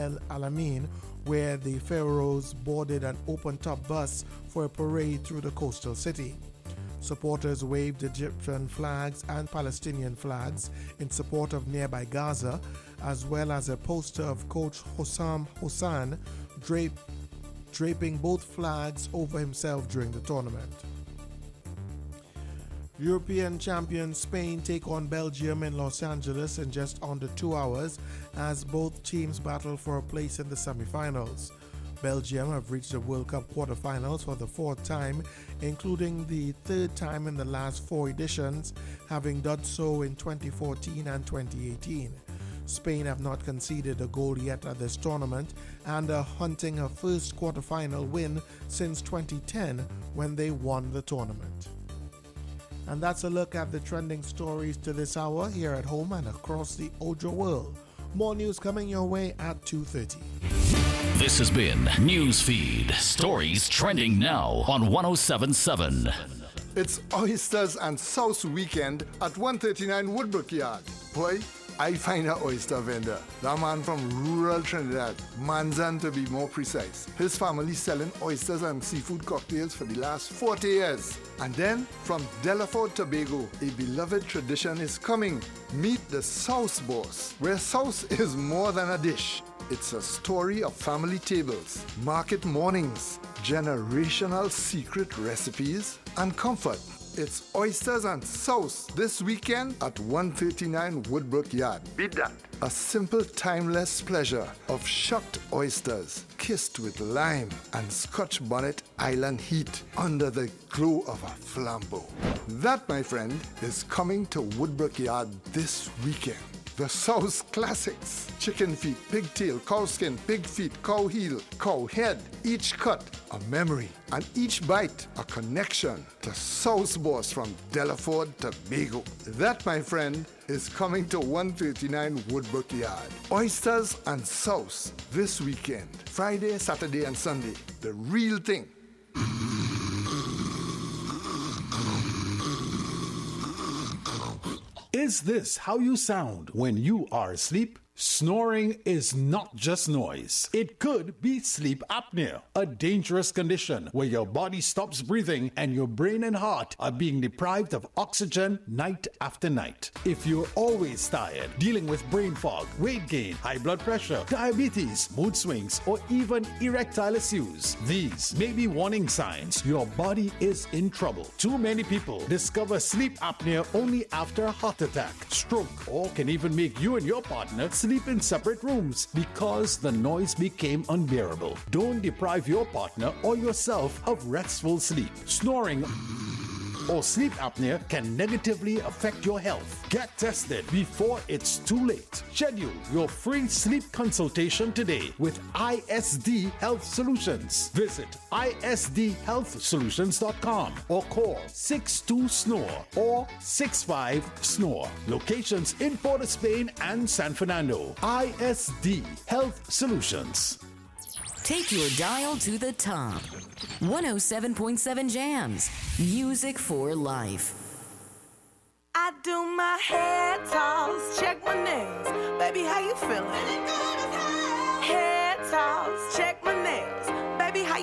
El Alamein, where the pharaohs boarded an open-top bus for a parade through the coastal city. Supporters waved Egyptian flags and Palestinian flags in support of nearby Gaza, as well as a poster of coach Hossam Hossan draping both flags over himself during the tournament. European champion Spain take on Belgium in Los Angeles in just under 2 hours as both teams battle for a place in the semi-finals. Belgium have reached the World Cup quarterfinals for the fourth time, including the third time in the last 4 editions, having done so in 2014 and 2018. Spain have not conceded a goal yet at this tournament and are hunting a first quarterfinal win since 2010 when they won the tournament. And that's a look at the trending stories to this hour here at home and across the Ojo world. More news coming your way at 2:30. This has been Newsfeed, stories trending now on 107.7. It's Oysters and Sauce weekend at 139 Woodbrook Yard. Boy, I find an oyster vendor. That man from rural Trinidad, Manzan to be more precise. His family selling oysters and seafood cocktails for the last 40 years. And then from Delaford, Tobago, a beloved tradition is coming. Meet the Sauce Boss, where sauce is more than a dish. It's a story of family tables, market mornings, generational secret recipes, and comfort. It's Oysters and Sauce this weekend at 139 Woodbrook Yard. Beat that. A simple, timeless pleasure of shucked oysters kissed with lime and Scotch bonnet island heat under the glow of a flambeau. That, my friend, is coming to Woodbrook Yard this weekend. The Sauce Classics. Chicken feet, pigtail, cow skin, pig feet, cow heel, cow head. Each cut, a memory. And each bite, a connection to Sauce Boss from Delaford, Tobago. That, my friend, is coming to 139 Woodbrook Yard. Oysters and Sauce this weekend. Friday, Saturday, and Sunday. The real thing. Is this how you sound when you are asleep? Snoring is not just noise. It could be sleep apnea, a dangerous condition where your body stops breathing and your brain and heart are being deprived of oxygen night after night. If you're always tired, dealing with brain fog, weight gain, high blood pressure, diabetes, mood swings, or even erectile issues, these may be warning signs your body is in trouble. Too many people discover sleep apnea only after a heart attack, stroke, or can even make you and your partner sleep in separate rooms because the noise became unbearable. Don't deprive your partner or yourself of restful sleep. Snoring or sleep apnea can negatively affect your health. Get tested before it's too late. Schedule your free sleep consultation today with ISD Health Solutions. Visit isdhealthsolutions.com or call 62-SNORE or 65-SNORE. Locations in Port of Spain and San Fernando. ISD Health Solutions. Take your dial to the top. 107.7 Jams. Music for life. I do my hair toss, check my nails. Baby, how you feeling? Hair toss, check my